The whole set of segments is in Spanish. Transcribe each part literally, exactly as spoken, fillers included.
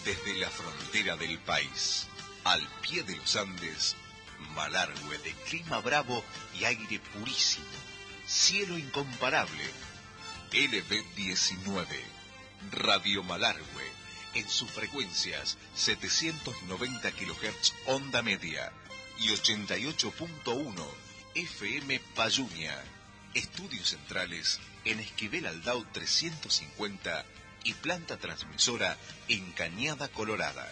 Desde la frontera del país, al pie de los Andes, Malargüe de clima bravo y aire purísimo, cielo incomparable. L B diecinueve, Radio Malargüe, en sus frecuencias setecientos noventa kilohertz onda media y ochenta y ocho punto uno F M Payunia. Estudios centrales en Esquivel Aldao trescientos cincuenta y planta transmisora en Cañada Colorada.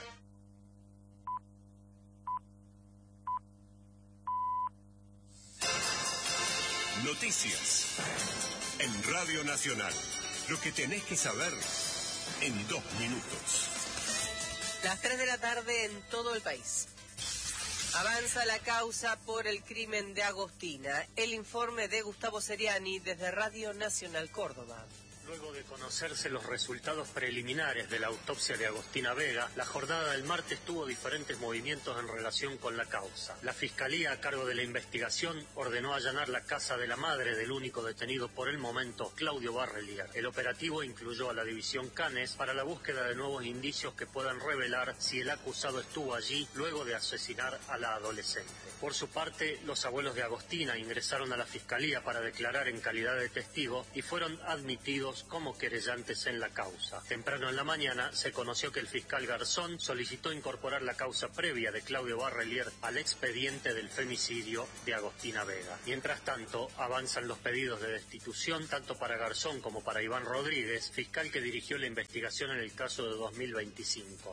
Noticias en Radio Nacional. Lo que tenés que saber en dos minutos. Las tres de la tarde en todo el país. Avanza la causa por el crimen de Agostina. El informe de Gustavo Seriani desde Radio Nacional Córdoba. Luego de conocerse los resultados preliminares de la autopsia de Agostina Vega, la jornada del martes tuvo diferentes movimientos en relación con la causa. La Fiscalía, a cargo de la investigación, ordenó allanar la casa de la madre del único detenido por el momento, Claudio Barrelier. El operativo incluyó a la División Canes para la búsqueda de nuevos indicios que puedan revelar si el acusado estuvo allí luego de asesinar a la adolescente. Por su parte, los abuelos de Agostina ingresaron a la Fiscalía para declarar en calidad de testigo y fueron admitidos como querellantes en la causa. Temprano en la mañana se conoció que el fiscal Garzón solicitó incorporar la causa previa de Claudio Barrelier al expediente del femicidio de Agostina Vega. Mientras tanto, avanzan los pedidos de destitución tanto para Garzón como para Iván Rodríguez, fiscal que dirigió la investigación en el caso de dos mil veinticinco.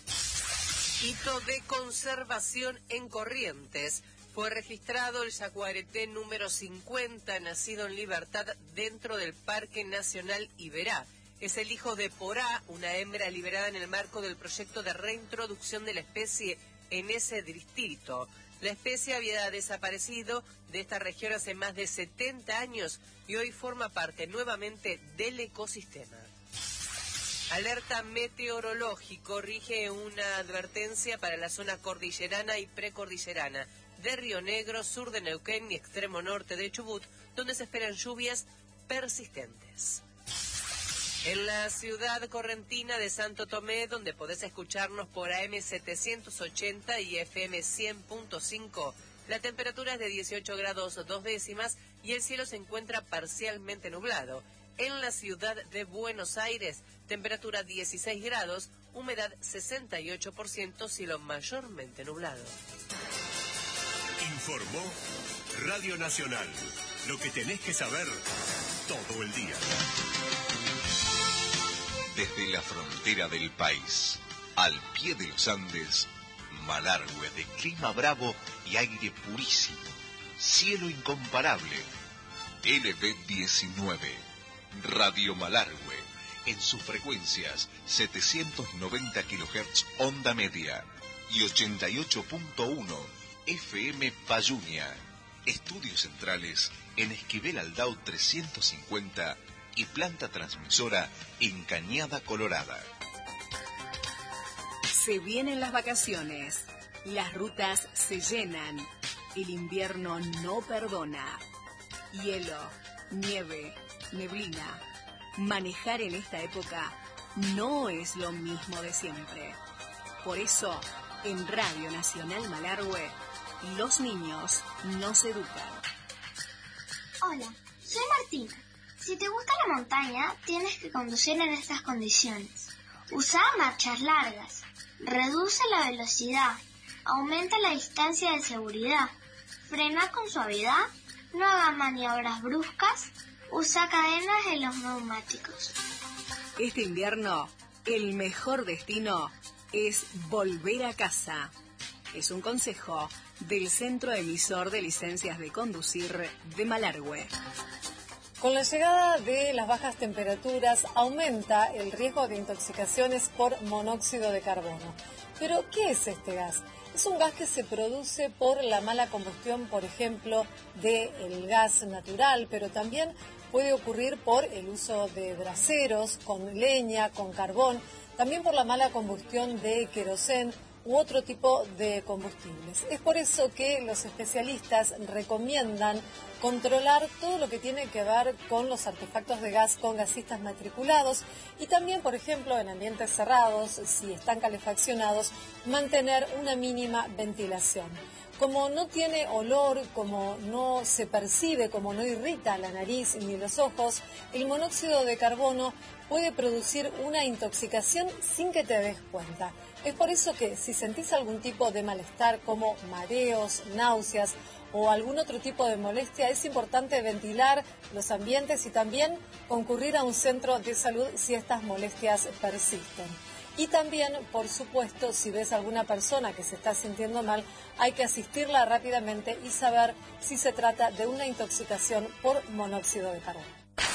Hito de conservación en Corrientes. Fue registrado el jaguareté número cincuenta, nacido en libertad dentro del Parque Nacional Iberá. Es el hijo de Porá, una hembra liberada en el marco del proyecto de reintroducción de la especie en ese distrito. La especie había desaparecido de esta región hace más de setenta años y hoy forma parte nuevamente del ecosistema. Alerta meteorológico, rige una advertencia para la zona cordillerana y precordillerana de Río Negro, sur de Neuquén y extremo norte de Chubut, donde se esperan lluvias persistentes. En la ciudad correntina de Santo Tomé, donde podés escucharnos por A M setecientos ochenta y F M cien punto cinco, la temperatura es de dieciocho grados dos décimas y el cielo se encuentra parcialmente nublado. En la ciudad de Buenos Aires, temperatura dieciséis grados, humedad sesenta y ocho por ciento, cielo mayormente nublado. Informó Radio Nacional. Lo que tenés que saber todo el día. Desde la frontera del país, al pie de los Andes, Malargüe de clima bravo y aire purísimo, cielo incomparable. L B diecinueve, Radio Malargüe, en sus frecuencias setecientos noventa kilohertz onda media y ochenta y ocho punto uno F M Payunia. Estudios centrales en Esquivel Aldao trescientos cincuenta y planta transmisora en Cañada Colorada. Se vienen las vacaciones, las rutas se llenan, el invierno no perdona. Hielo, nieve, neblina. Manejar en esta época no es lo mismo de siempre. Por eso, en Radio Nacional Malargüe, los niños nos educan. Hola, soy Martina. Si te gusta la montaña, tienes que conducir en estas condiciones. Usa marchas largas, reduce la velocidad, aumenta la distancia de seguridad, frena con suavidad, no haga maniobras bruscas, usa cadenas en los neumáticos. Este invierno, el mejor destino es volver a casa. Es un consejo del Centro Emisor de Licencias de Conducir de Malargüe. Con la llegada de las bajas temperaturas aumenta el riesgo de intoxicaciones por monóxido de carbono. Pero, ¿qué es este gas? Es un gas que se produce por la mala combustión, por ejemplo, del gas natural, pero también puede ocurrir por el uso de braseros, con leña, con carbón, también por la mala combustión de querosén u otro tipo de combustibles. Es por eso que los especialistas recomiendan controlar todo lo que tiene que ver con los artefactos de gas con gasistas matriculados y también, por ejemplo, en ambientes cerrados, si están calefaccionados, mantener una mínima ventilación. Como no tiene olor, como no se percibe, como no irrita la nariz ni los ojos, el monóxido de carbono puede producir una intoxicación sin que te des cuenta. Es por eso que si sentís algún tipo de malestar como mareos, náuseas o algún otro tipo de molestia, es importante ventilar los ambientes y también concurrir a un centro de salud si estas molestias persisten. Y también, por supuesto, si ves a alguna persona que se está sintiendo mal, hay que asistirla rápidamente y saber si se trata de una intoxicación por monóxido de carbono.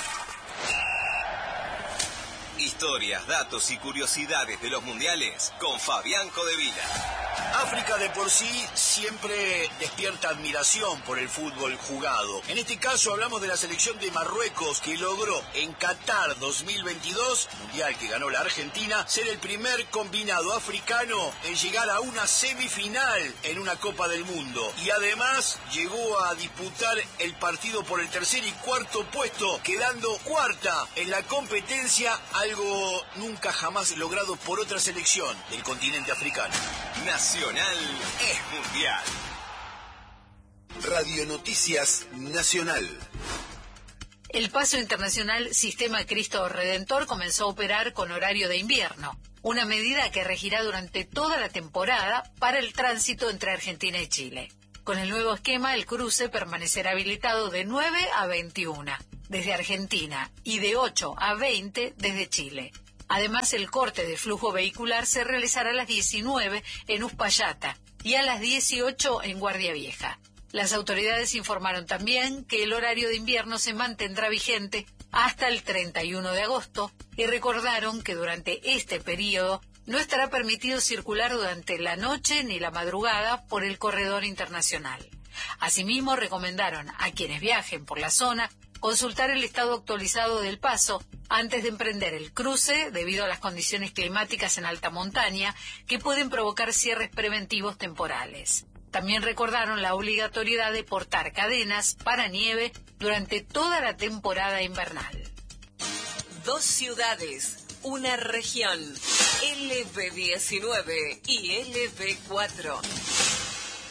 Historias, datos y curiosidades de los mundiales con Fabián Codevila. África de por sí siempre despierta admiración por el fútbol jugado. En este caso hablamos de la selección de Marruecos que logró en Qatar dos mil veintidós, mundial que ganó la Argentina, ser el primer combinado africano en llegar a una semifinal en una Copa del Mundo. Y además llegó a disputar el partido por el tercer y cuarto puesto, quedando cuarta en la competencia, algo nunca jamás logrado por otra selección del continente africano. Nacional es mundial. Radio Noticias Nacional. El Paso Internacional Sistema Cristo Redentor comenzó a operar con horario de invierno, una medida que regirá durante toda la temporada para el tránsito entre Argentina y Chile. Con el nuevo esquema, el cruce permanecerá habilitado de nueve a veintiuna desde Argentina y de ocho a veinte desde Chile. Además, el corte de flujo vehicular se realizará a las diecinueve en Uspallata y a las dieciocho en Guardia Vieja. Las autoridades informaron también que el horario de invierno se mantendrá vigente hasta el treinta y uno de agosto y recordaron que durante este periodo no estará permitido circular durante la noche ni la madrugada por el corredor internacional. Asimismo, recomendaron a quienes viajen por la zona consultar el estado actualizado del paso antes de emprender el cruce debido a las condiciones climáticas en alta montaña que pueden provocar cierres preventivos temporales. También recordaron la obligatoriedad de portar cadenas para nieve durante toda la temporada invernal. Dos ciudades, una región, L B diecinueve y L B cuatro.